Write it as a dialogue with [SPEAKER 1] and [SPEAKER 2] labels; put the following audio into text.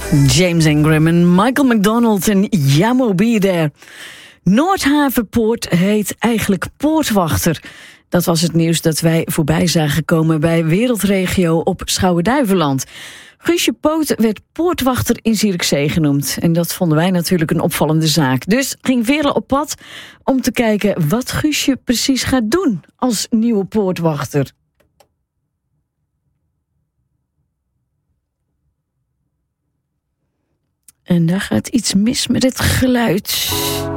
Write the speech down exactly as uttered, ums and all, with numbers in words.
[SPEAKER 1] James Ingram en Michael McDonald en Yamo Be There. Noordhavenpoort heet eigenlijk Poortwachter. Dat was het nieuws dat wij voorbij zagen komen bij Wereldregio op Schouwen-Duiveland. Guusje Poot werd poortwachter in Zierikzee genoemd. En dat vonden wij natuurlijk een opvallende zaak. Dus ging Veerle op pad om te kijken wat Guusje precies gaat doen als nieuwe poortwachter. En daar gaat iets mis met het geluid.